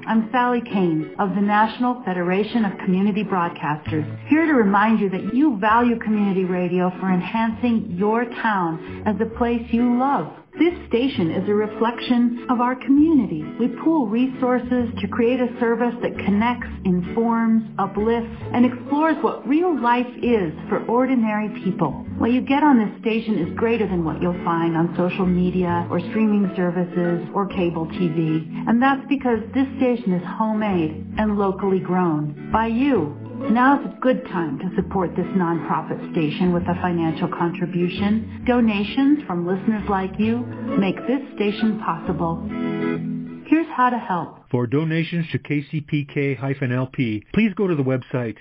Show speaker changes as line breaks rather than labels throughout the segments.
I'm Sally Kane of the National Federation of Community Broadcasters, here to remind you that you value community radio for enhancing your town as a place you love. This station is a reflection of our community. We pool resources to create a service that connects, informs, uplifts, and explores what real life is for ordinary people. What you get on this station is greater than what you'll find on social media or streaming services or cable TV. And that's because this station is homemade and locally grown by you. Now's a good time to support this nonprofit station with a financial contribution. Donations from listeners like you make this station possible. Here's how to help.
For donations to KCPK-LP, please go to the website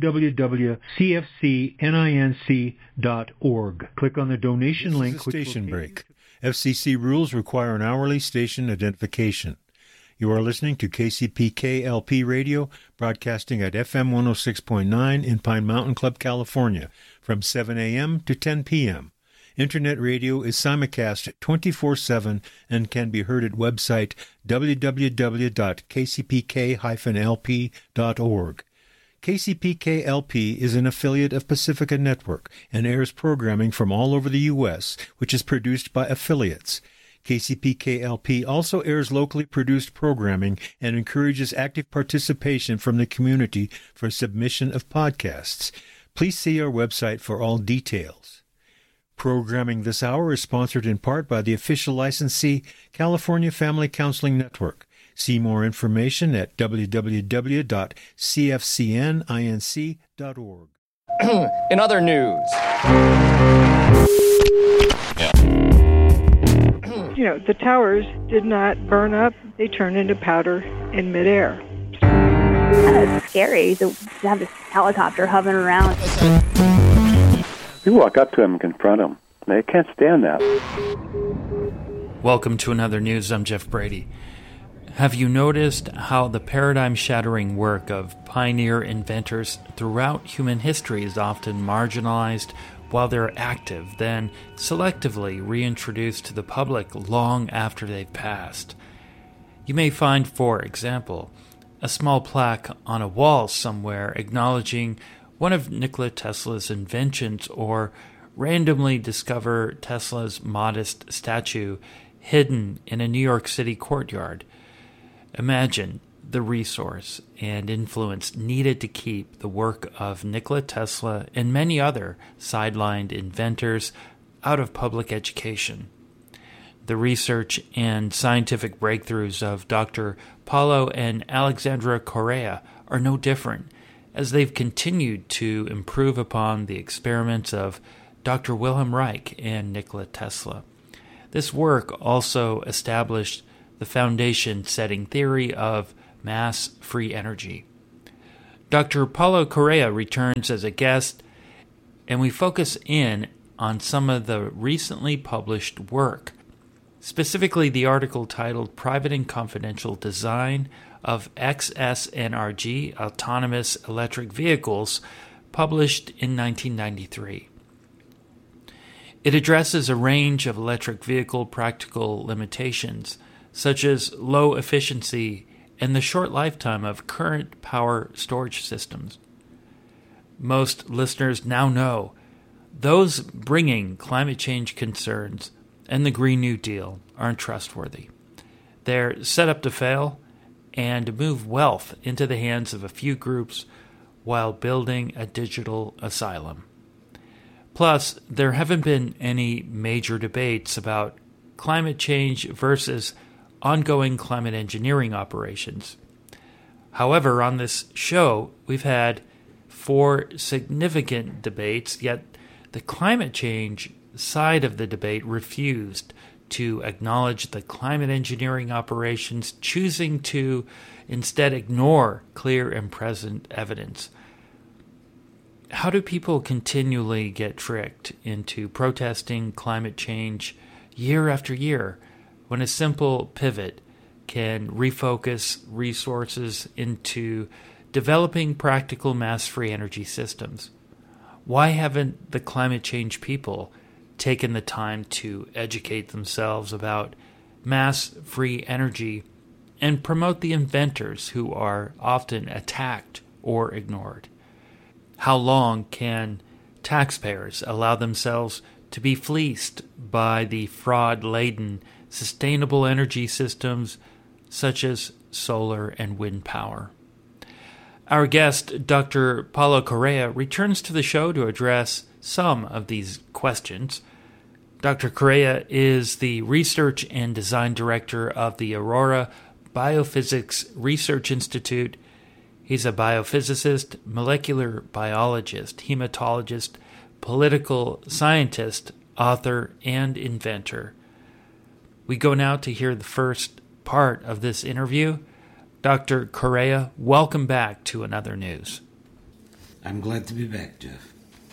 www.cfcninc.org. Click on the donation link.
This is a station break. FCC rules require an hourly station identification. You are listening to KCPK-LP Radio, broadcasting at FM 106.9 in Pine Mountain Club, California, from 7 a.m. to 10 p.m. Internet radio is simulcast 24/7 and can be heard at website www.kcpk-lp.org. KCPK-LP is an affiliate of Pacifica Network and airs programming from all over the U.S., which is produced by affiliates. KCPK-LP also airs locally produced programming and encourages active participation from the community for submission of podcasts. Please see our website for all details. Programming this hour is sponsored in part by the official licensee, California Family Counseling Network. See more information at www.cfcninc.org.
In other news.
The towers did not burn up. They turned into powder in midair.
It's scary to have this helicopter hovering around.
You walk up to them and confront them. They can't stand that.
Welcome to Another News. I'm Jeff Brady. Have you noticed how the paradigm-shattering work of pioneer inventors throughout human history is often marginalized while they're active, then selectively reintroduced to the public long after they've passed? You may find, for example, a small plaque on a wall somewhere acknowledging one of Nikola Tesla's inventions, or randomly discover Tesla's modest statue hidden in a New York City courtyard. Imagine the resource and influence needed to keep the work of Nikola Tesla and many other sidelined inventors out of public education. The research and scientific breakthroughs of Dr. Paulo and Alexandra Correa are no different, as they've continued to improve upon the experiments of Dr. Wilhelm Reich and Nikola Tesla. This work also established the foundation-setting theory of mass-free energy. Dr. Paulo Correa returns as a guest, and we focus in on some of the recently published work, specifically the article titled Private and Confidential Design of XSNRG Autonomous Electric Vehicles, published in 1993. It addresses a range of electric vehicle practical limitations, such as low efficiency and the short lifetime of current power storage systems. Most listeners now know those bringing climate change concerns and the Green New Deal aren't trustworthy. They're set up to fail and move wealth into the hands of a few groups while building a digital asylum. Plus, there haven't been any major debates about climate change versus ongoing climate engineering operations. However, on this show, we've had 4 significant debates, yet the climate change side of the debate refused to acknowledge the climate engineering operations, choosing to instead ignore clear and present evidence. How do people continually get tricked into protesting climate change year after year when a simple pivot can refocus resources into developing practical mass-free energy systems? Why haven't the climate change people taken the time to educate themselves about mass-free energy and promote the inventors who are often attacked or ignored? How long can taxpayers allow themselves to be fleeced by the fraud-laden sustainable energy systems such as solar and wind power? Our guest, Dr. Paulo Correa, returns to the show to address some of these questions. Dr. Correa is the Research and Design Director of the Aurora Biophysics Research Institute. He's a biophysicist, molecular biologist, hematologist, political scientist, author, and inventor. We go now to hear the first part of this interview. Dr. Correa, welcome back to Another News.
I'm glad to be back, Jeff.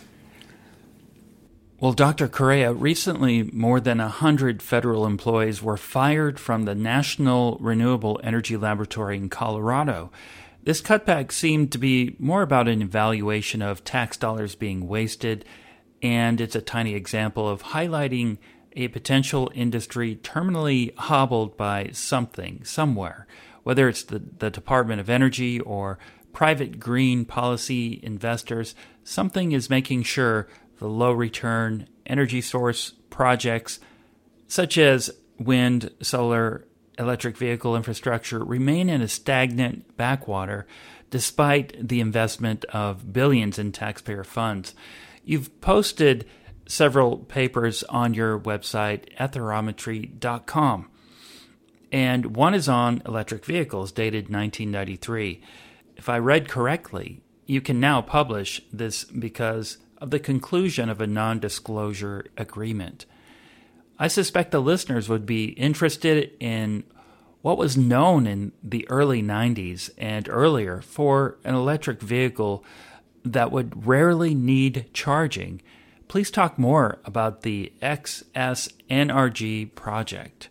Well, Dr. Correa, recently more than 100 federal employees were fired from the National Renewable Energy Laboratory in Colorado. This cutback seemed to be more about an evaluation of tax dollars being wasted, and it's a tiny example of highlighting a potential industry terminally hobbled by something, somewhere, whether it's the Department of Energy or private green policy investors. Something is making sure the low-return energy source projects, such as wind, solar, electric vehicle infrastructure, remain in a stagnant backwater despite the investment of billions in taxpayer funds. You've posted several papers on your website, etherometry.com, and one is on electric vehicles, dated 1993. If I read correctly, you can now publish this because of the conclusion of a non-disclosure agreement. I suspect the listeners would be interested in what was known in the early 90s and earlier for an electric vehicle that would rarely need charging. Please talk more about the XSNRG project.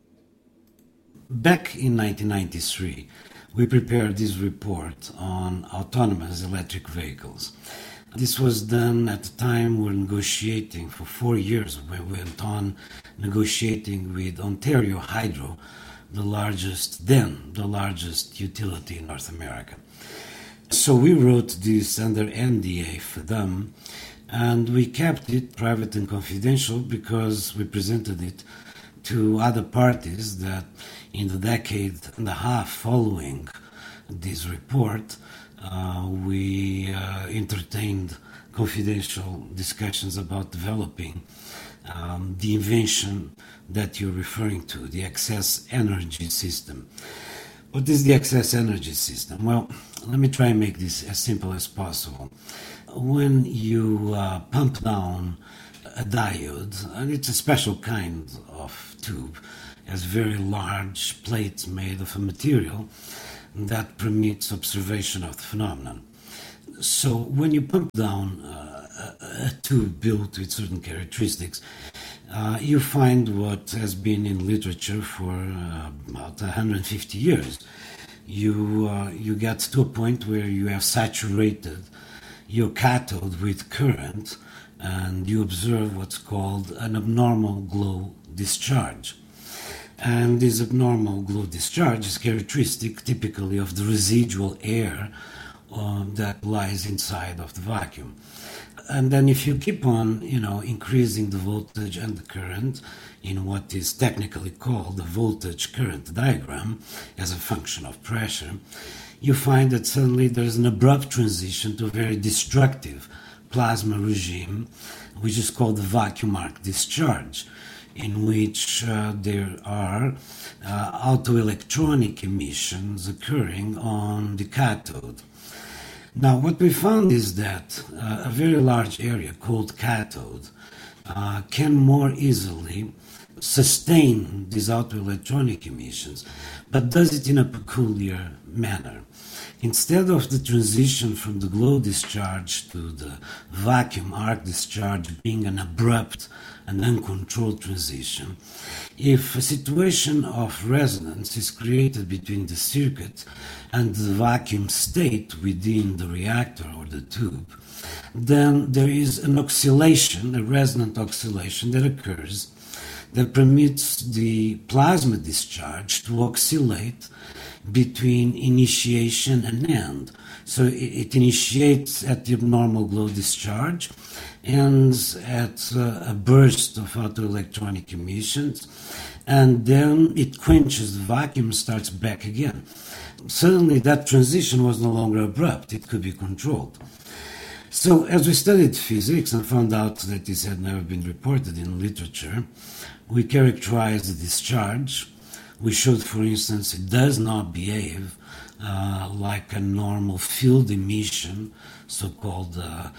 Back in 1993, we prepared this report on autonomous electric vehicles. This was done at the time we were negotiating for 4 years. We went on negotiating with Ontario Hydro, the largest utility in North America. So we wrote this under NDA for them, and we kept it private and confidential because we presented it to other parties that in the decade and a half following this report, we entertained confidential discussions about developing the invention that you're referring to, the excess energy system. What is the excess energy system? Well, let me try and make this as simple as possible. When you pump down a diode, and it's a special kind of tube, has very large plates made of a material that permits observation of the phenomenon. So when you pump down a tube built with certain characteristics, you find what has been in literature for about 150 years. You get to a point where you have saturated your cathode with current, and you observe what's called an abnormal glow discharge. And this abnormal glow discharge is characteristic typically of the residual air that lies inside of the vacuum. And then if you keep on, increasing the voltage and the current in what is technically called the voltage current diagram as a function of pressure, you find that suddenly there's an abrupt transition to a very destructive plasma regime, which is called the vacuum arc discharge, in which there are autoelectronic emissions occurring on the cathode. Now, what we found is that a very large area called cathode can more easily sustain these autoelectronic emissions, but does it in a peculiar manner. Instead of the transition from the glow discharge to the vacuum arc discharge being an abrupt and uncontrolled transition, if a situation of resonance is created between the circuit and the vacuum state within the reactor or the tube, then there is an oscillation, a resonant oscillation that occurs that permits the plasma discharge to oscillate between initiation and end. So it initiates at the abnormal glow discharge, ends at a burst of photoelectronic emissions, and then it quenches the vacuum, starts back again. Suddenly that transition was no longer abrupt, it could be controlled. So as we studied physics and found out that this had never been reported in literature, we characterized the discharge. We showed, for instance, it does not behave like a normal field emission, so-called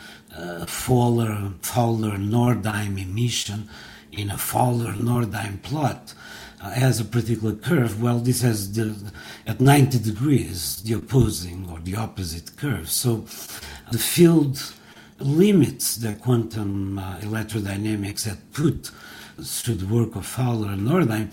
Fowler-Nordheim emission in a Fowler-Nordheim plot. Has a particular curve. Well, this has at 90 degrees the opposing or the opposite curve. So the field limits the quantum electrodynamics that put through the work of Fowler and Nordheim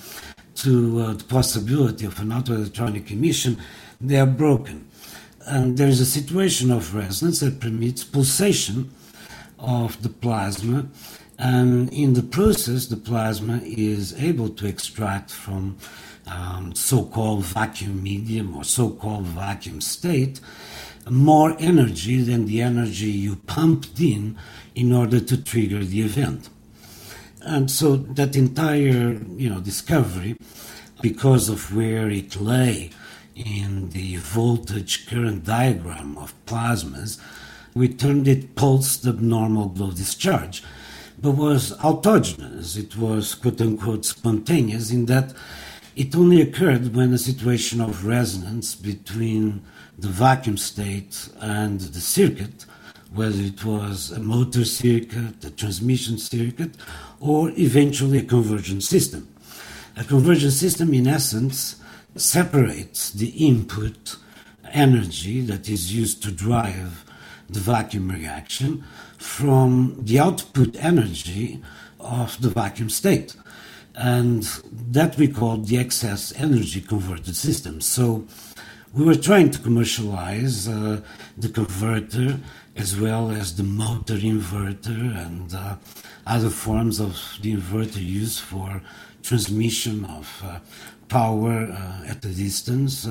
to the possibility of an autoelectronic emission. They are broken. And there is a situation of resonance that permits pulsation of the plasma, and in the process the plasma is able to extract from so-called vacuum medium or so-called vacuum state more energy than the energy you pumped in order to trigger the event. And so that entire discovery, because of where it lay in the voltage current diagram of plasmas, we termed it pulsed abnormal glow discharge, but was autogenous. It was quote-unquote spontaneous in that it only occurred when a situation of resonance between the vacuum state and the circuit, whether it was a motor circuit, a transmission circuit, or eventually a convergent system. A convergent system, in essence, separates the input energy that is used to drive the vacuum reaction from the output energy of the vacuum state. And that we call the excess energy converted system. So we were trying to commercialize the converter as well as the motor inverter and other forms of the inverter used for transmission of power at a distance,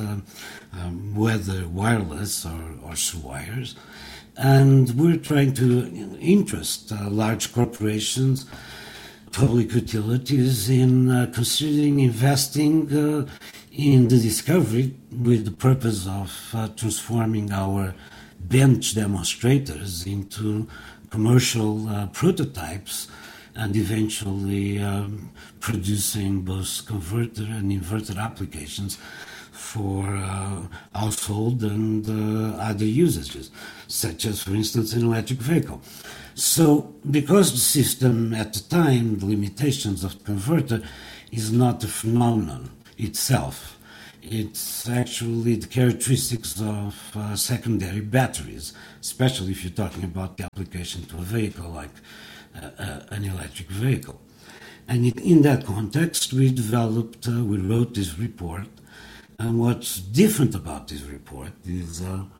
whether wireless or through wires. And we're trying to interest large corporations, public utilities in considering investing in the discovery with the purpose of transforming our bench demonstrators into commercial prototypes and eventually producing both converter and inverter applications for household and other usages, such as, for instance, an electric vehicle. So, because the system at the time, the limitations of the converter, is not a phenomenon itself, it's actually the characteristics of secondary batteries, especially if you're talking about the application to a vehicle like an electric vehicle. And in that context, we wrote this report. And what's different about this report is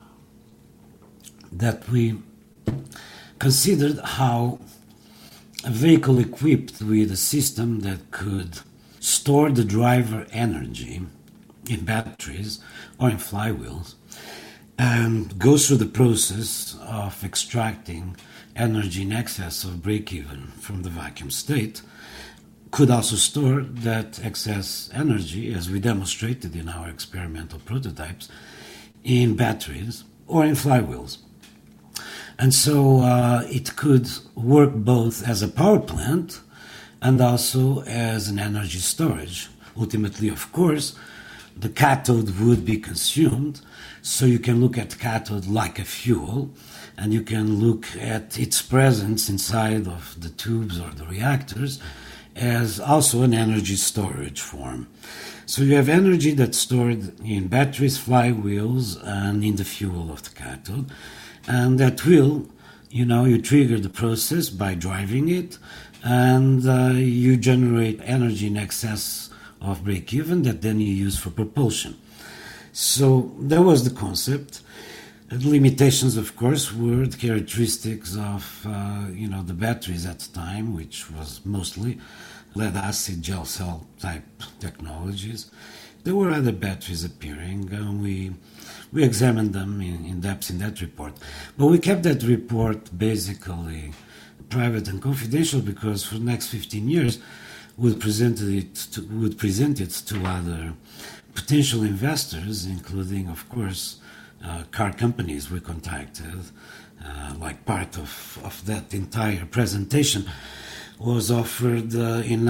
that we considered how a vehicle equipped with a system that could store the driver energy in batteries or in flywheels and go through the process of extracting energy in excess of break-even from the vacuum state could also store that excess energy, as we demonstrated in our experimental prototypes, in batteries or in flywheels. And so it could work both as a power plant and also as an energy storage. Ultimately, of course, the cathode would be consumed, so you can look at the cathode like a fuel, and you can look at its presence inside of the tubes or the reactors as also an energy storage form. So you have energy that's stored in batteries, flywheels, and in the fuel of the cathode. And that will, you trigger the process by driving it, and you generate energy in excess of break-even that then you use for propulsion. So that was the concept. The limitations, of course, were the characteristics of, the batteries at the time, which was mostly lead-acid gel cell type technologies. There were other batteries appearing, and we examined them in depth in that report. But we kept that report basically private and confidential because for the next 15 years we would present it to other potential investors, including, of course, car companies we contacted. Like part of that entire presentation was offered in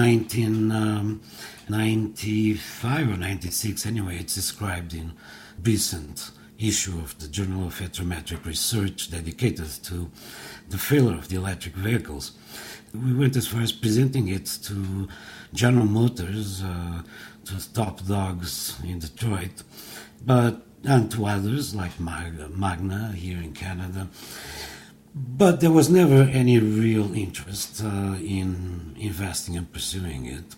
1995 or 96. Anyway, it's described in recent issue of the Journal of Photometric Research dedicated to the failure of the electric vehicles. We went as far as presenting it to General Motors, to top dogs in Detroit, and to others like Magna here in Canada. But there was never any real interest in investing and pursuing it.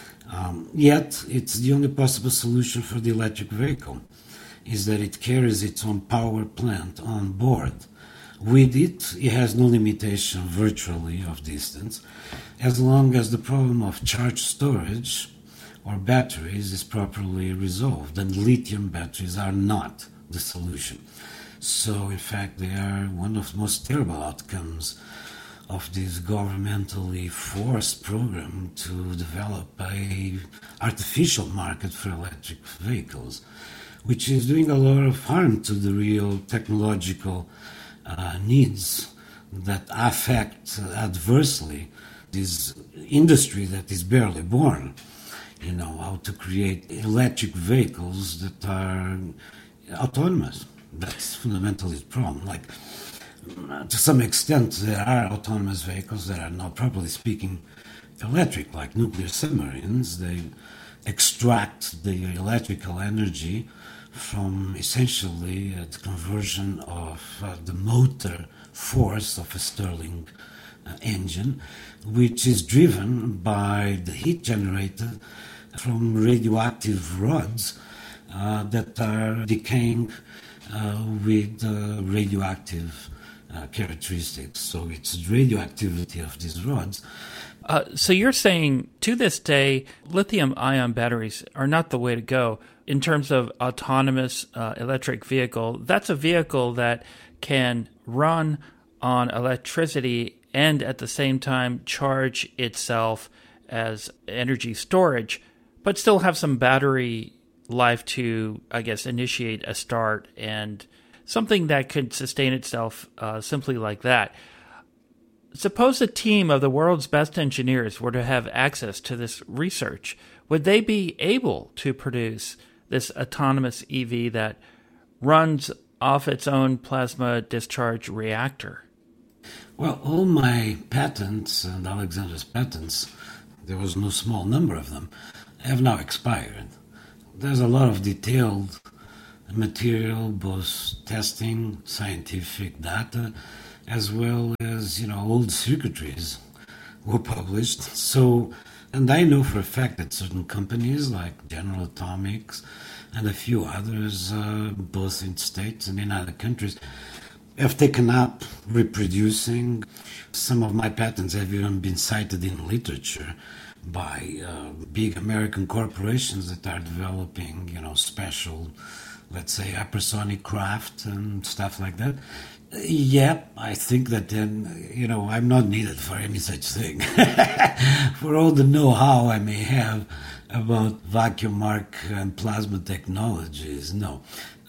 Yet, it's the only possible solution for the electric vehicle, is that it carries its own power plant on board. With it, it has no limitation virtually of distance, as long as the problem of charge storage or batteries is properly resolved, and lithium batteries are not the solution. So, in fact, they are one of the most terrible outcomes of this governmentally forced program to develop a artificial market for electric vehicles, which is doing a lot of harm to the real technological needs that affect adversely this industry that is barely born. You know, how to create electric vehicles that are autonomous. That's fundamentally the problem. Like, to some extent, there are autonomous vehicles that are not, properly speaking, electric, like nuclear submarines. They extract the electrical energy from essentially the conversion of the motor force of a Stirling engine, which is driven by the heat generated from radioactive rods that are decaying with radioactive characteristics. So it's the radioactivity of these rods.
So you're saying, to this day, lithium-ion batteries are not the way to go in terms of autonomous electric vehicle. That's a vehicle that can run on electricity and at the same time charge itself as energy storage, but still have some battery life to, I guess, initiate a start and something that could sustain itself simply like that. Suppose a team of the world's best engineers were to have access to this research. Would they be able to produce this autonomous EV that runs off its own plasma discharge reactor?
Well, all my patents and Alexander's patents, there was no small number of them, have now expired. There's a lot of detailed material, both testing, scientific data, as well as, old circuitries were published. So, and I know for a fact that certain companies like General Atomics and a few others, both in States and in other countries, have taken up reproducing. Some of my patents have even been cited in literature by big American corporations that are developing, special, let's say, hypersonic craft and stuff like that. Yeah, I think that then, I'm not needed for any such thing. For all the know-how I may have about vacuum arc and plasma technologies, no.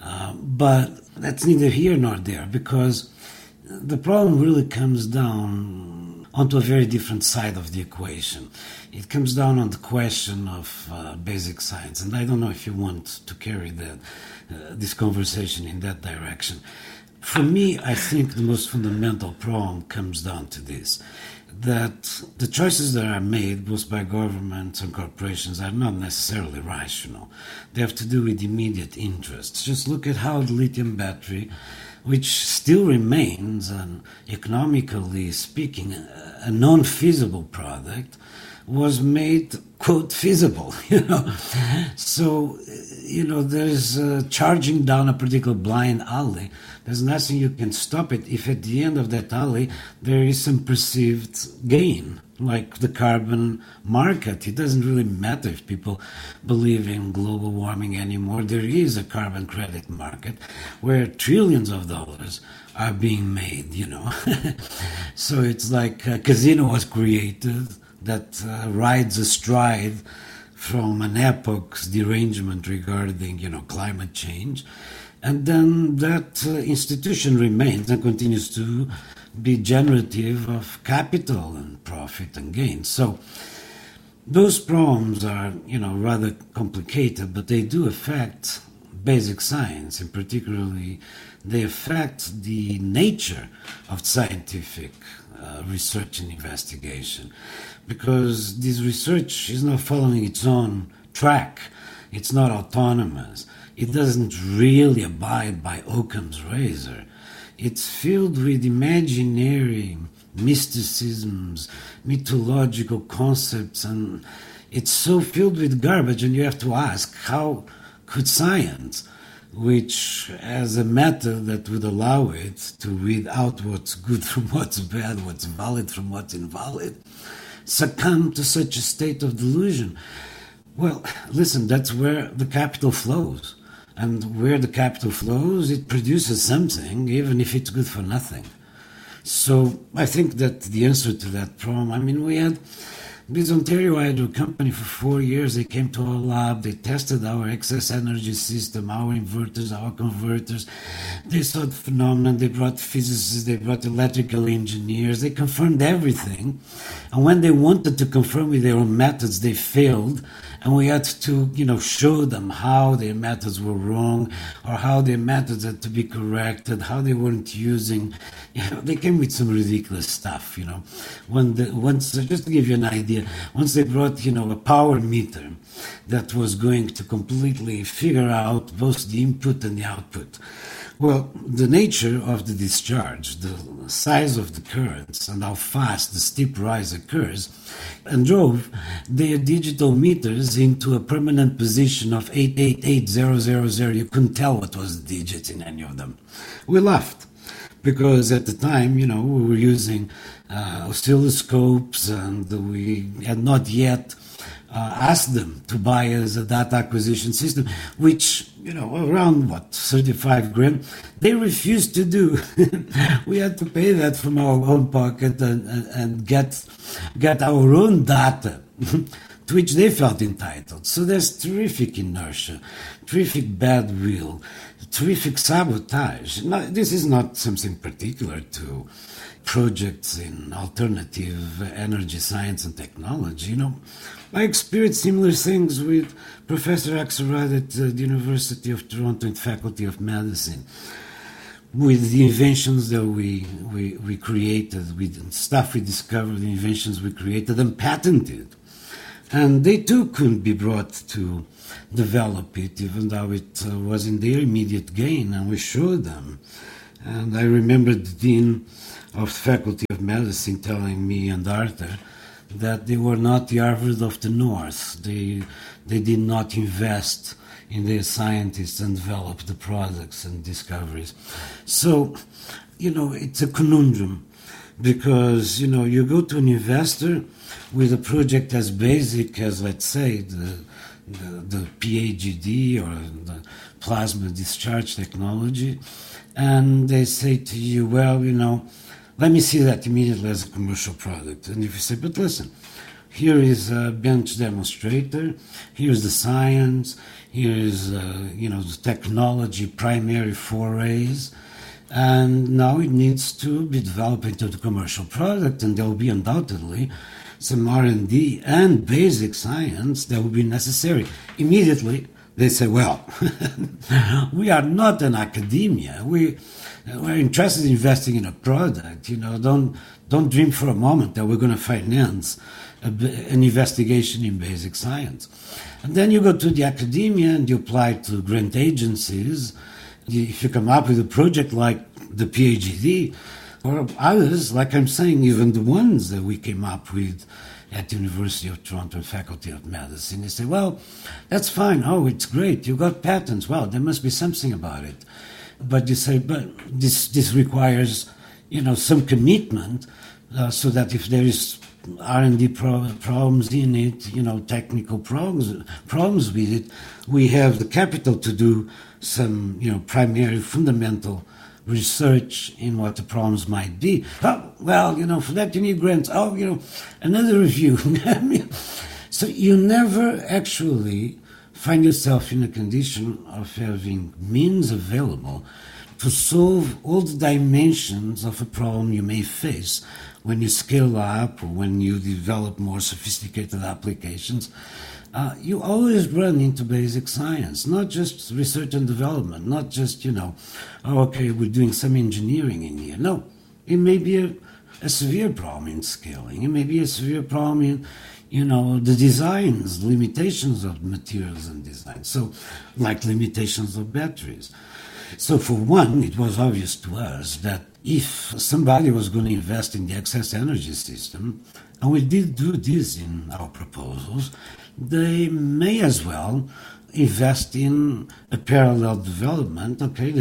But that's neither here nor there, because the problem really comes down onto a very different side of the equation. It comes down on the question of basic science, and I don't know if you want to carry this conversation in that direction. For me, I think the most fundamental problem comes down to this, that the choices that are made, both by governments and corporations, are not necessarily rational. They have to do with immediate interests. Just look at how the lithium battery, which still remains, economically speaking, a non-feasible product, was made, quote, feasible, So, there's charging down a particular blind alley. There's nothing you can stop it if at the end of that alley there is some perceived gain, like the carbon market. It doesn't really matter if people believe in global warming anymore. There is a carbon credit market where trillions of dollars are being made, So it's like a casino was created that rides astride from an epoch's derangement regarding, climate change. And then that institution remains and continues to be generative of capital and profit and gain. So those problems are, rather complicated, but they do affect basic science, and particularly they affect the nature of scientific research and investigation, because this research is not following its own track. It's not autonomous. It doesn't really abide by Occam's razor. It's filled with imaginary mysticisms, mythological concepts, and it's so filled with garbage, and you have to ask, how could science, which has a method that would allow it to weed out what's good from what's bad, what's valid from what's invalid, succumb to such a state of delusion? Well, listen, that's where the capital flows. And where the capital flows, it produces something, even if it's good for nothing. So I think that the answer to that problem, we had this Ontario Hydro company for 4 years. They came to our lab, they tested our excess energy system, our inverters, our converters. They saw the phenomenon, they brought physicists, they brought electrical engineers, they confirmed everything. And when they wanted to confirm with their own methods, they failed. And we had to, show them how their methods were wrong, or how their methods had to be corrected, how they weren't using, they came with some ridiculous stuff, Once, just to give you an idea, once they brought, a power meter that was going to completely figure out both the input and the output. Well, the nature of the discharge, the size of the currents, and how fast the steep rise occurs, and drove their digital meters into a permanent position of 888000. You couldn't tell what was the digits in any of them. We laughed, because at the time, we were using oscilloscopes, and we had not yet asked them to buy us a data acquisition system, which, around 35 grand, they refused to do. We had to pay that from our own pocket and get our own data, to which they felt entitled. So there's terrific inertia, terrific bad will, terrific sabotage. Now, this is not something particular to projects in alternative energy science and technology. I experienced similar things with Professor Axelrod at the University of Toronto and Faculty of Medicine, with the inventions that we created, with stuff we discovered, the inventions we created and patented. And they too couldn't be brought to develop it, even though it was in their immediate gain, and we showed them. And I remember the Dean of the Faculty of Medicine telling me and Arthur that they were not the Harvard of the North. They did not invest in their scientists and develop the products and discoveries. So, it's a conundrum, because, you go to an investor with a project as basic as, let's say, the PAGD or the plasma discharge technology, and they say to you, well, let me see that immediately as a commercial product. And if you say, but listen, here is a bench demonstrator, here's the science, here is, the technology primary forays, and now it needs to be developed into the commercial product, and there will be undoubtedly some R&D and basic science that will be necessary. Immediately, they say, well, we are not an academia. We're interested in investing in a product. Don't dream for a moment that we're going to finance an investigation in basic science. And then you go to the academia and you apply to grant agencies. If you come up with a project like the PhD, or others, like I'm saying, even the ones that we came up with at the University of Toronto Faculty of Medicine, they say, well, that's fine. Oh, it's great. You got patents. Well, there must be something about it. But you say, but this requires, some commitment, so that if there is R&D problems in it, technical problems with it. We have the capital to do some, primary fundamental research in what the problems might be. For that you need grants. Another review. So you never actually find yourself in a condition of having means available to solve all the dimensions of a problem you may face when you scale up or when you develop more sophisticated applications. You always run into basic science, not just research and development, not just, we're doing some engineering in here. No, it may be a severe problem in scaling. It may be a severe problem in, the designs, limitations of materials and design. So, like limitations of batteries. So for one, it was obvious to us that if somebody was going to invest in the excess energy system, and we did do this in our proposals, they may as well invest in a parallel development. Okay,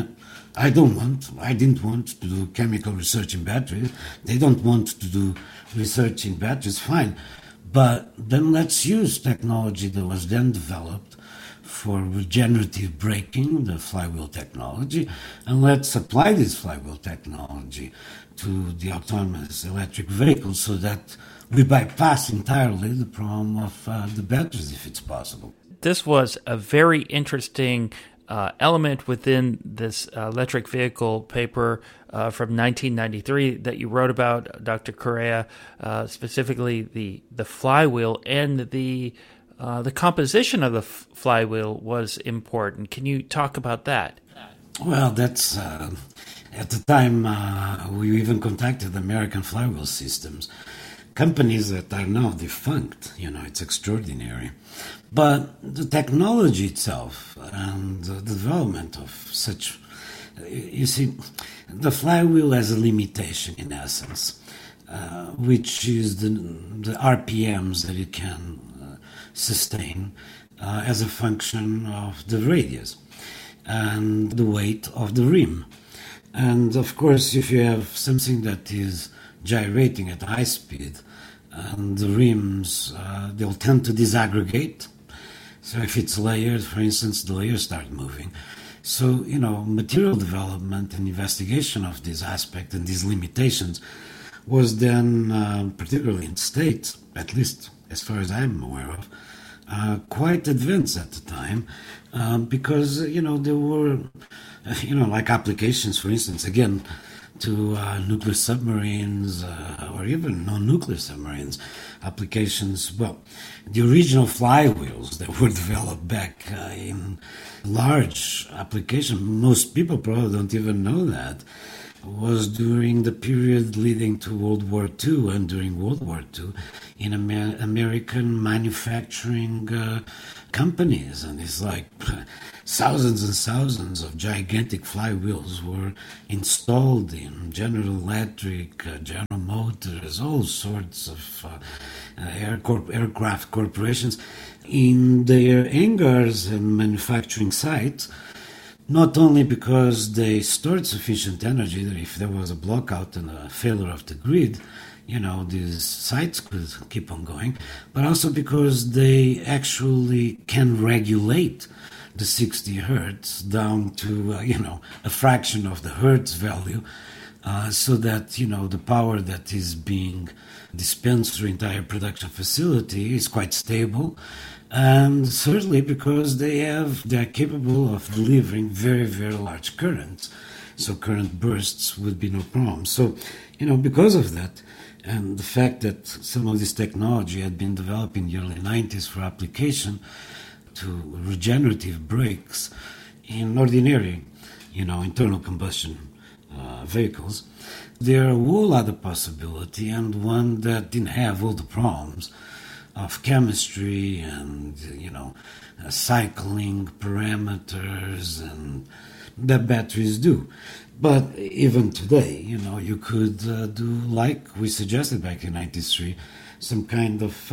I didn't want to do chemical research in batteries. They don't want to do research in batteries, fine. But then let's use technology that was then developed for regenerative braking, the flywheel technology, and let's apply this flywheel technology to the autonomous electric vehicles so that we bypass entirely the problem of the batteries, if it's possible.
This was a very interesting element within this electric vehicle paper from 1993 that you wrote about, Dr. Correa, specifically the flywheel and the composition of the flywheel was important. Can you talk about that?
Well, that's at the time we even contacted American Flywheel Systems, companies that are now defunct. It's extraordinary. But the technology itself and the development of such, you see, the flywheel has a limitation in essence, which is the RPMs that it can sustain as a function of the radius and the weight of the rim. And of course, if you have something that is gyrating at high speed, and the rims, they'll tend to disaggregate. So if it's layered, for instance, the layers start moving. So, material development and investigation of this aspect and these limitations was then, particularly in the States, at least as far as I'm aware of, quite advanced at the time, because, there were, like applications, for instance, again, to nuclear submarines or even non-nuclear submarines applications. Well, the original flywheels that were developed back in large application, most people probably don't even know that, was during the period leading to World War II and during World War II in American manufacturing companies. And it's like thousands and thousands of gigantic flywheels were installed in General Electric, General Motors, all sorts of aircraft corporations in their hangars and manufacturing sites, not only because they stored sufficient energy that if there was a blockout and a failure of the grid, these sites could keep on going, but also because they actually can regulate the 60 hertz down to, a fraction of the hertz value, so that, the power that is being dispensed through entire production facility is quite stable. And certainly because they are capable of delivering very, very large currents. So current bursts would be no problem. So, because of that, and the fact that some of this technology had been developed in the early 90s for application to regenerative brakes in ordinary, internal combustion vehicles, there are a whole other possibility, and one that didn't have all the problems of chemistry and, cycling parameters and that batteries do. But even today, you could do, like we suggested back in 93, some kind of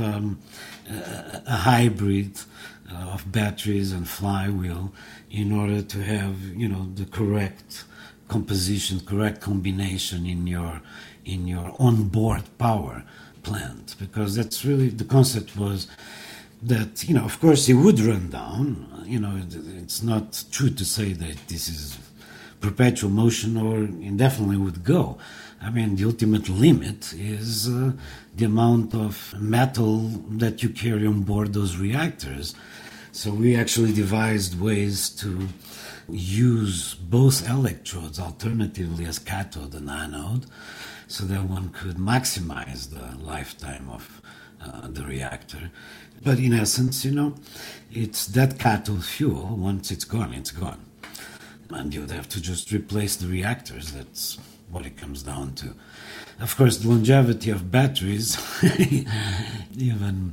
a hybrid of batteries and flywheel in order to have, the correct composition, correct combination in your onboard power plant, because that's really the concept was that, of course, it would run down. It's not true to say that this is perpetual motion or indefinitely would go. I mean, the ultimate limit is the amount of metal that you carry on board those reactors. So we actually devised ways to use both electrodes alternatively as cathode and anode, so that one could maximize the lifetime of the reactor. But in essence, it's that cathode fuel. Once it's gone, it's gone. And you'd have to just replace the reactors. That's what it comes down to. Of course, the longevity of batteries, even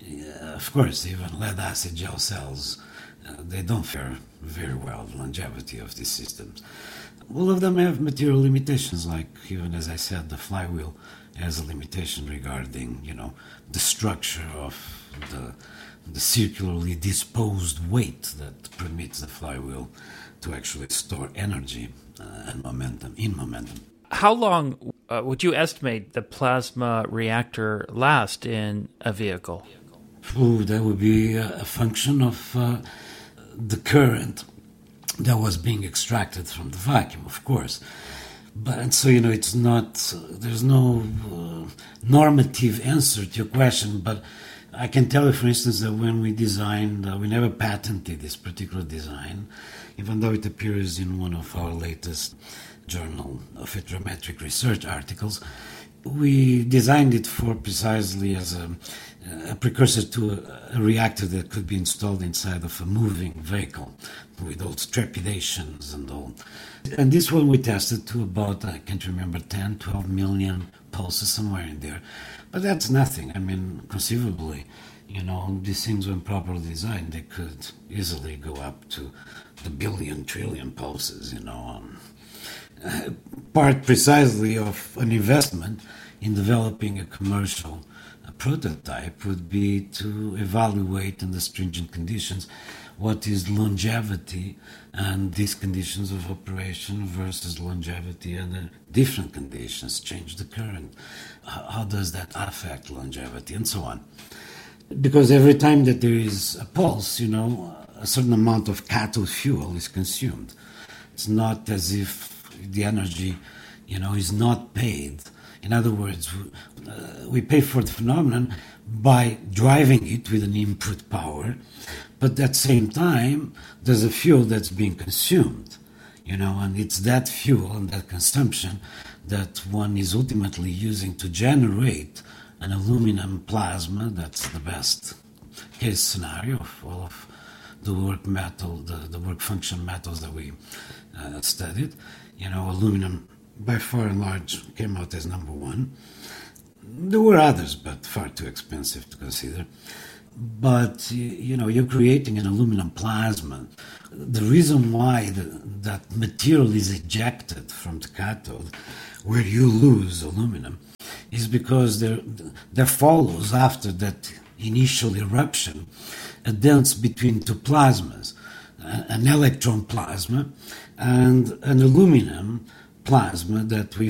lead-acid gel cells, they don't fare very well, the longevity of these systems. All of them have material limitations, like, even as I said, the flywheel has a limitation regarding, the structure of the circularly disposed weight that permits the flywheel to actually store energy and momentum.
How long would you estimate the plasma reactor last in a vehicle?
That would be a function of the current that was being extracted from the vacuum, of course. But so, it's not, there's no normative answer to your question, but I can tell you, for instance, that when we designed, we never patented this particular design, even though it appears in one of our latest Journal of Heterometric Research articles. We designed it for precisely as a precursor to a reactor that could be installed inside of a moving vehicle with all trepidations and all. And this one we tested to about, I can't remember, 10, 12 million pulses, somewhere in there. But that's nothing. I mean, conceivably, these things, when properly designed, they could easily go up to the billion, trillion pulses, part precisely of an investment in developing a commercial prototype would be to evaluate under stringent conditions what is longevity and these conditions of operation versus longevity under different conditions, change the current. How does that affect longevity, and so on? Because every time that there is a pulse, a certain amount of cathode fuel is consumed. It's not as if the energy, is not paid. In other words, we pay for the phenomenon by driving it with an input power, but at the same time, there's a fuel that's being consumed, and it's that fuel and that consumption that one is ultimately using to generate an aluminum plasma. That's the best case scenario of all of the work function metals that we studied. Aluminum, by far and large, came out as number one. There were others, but far too expensive to consider. But, you're creating an aluminum plasma. The reason why that material is ejected from the cathode, where you lose aluminum, is because there follows, after that initial eruption, a dance between two plasmas, an electron plasma and an aluminum plasma that we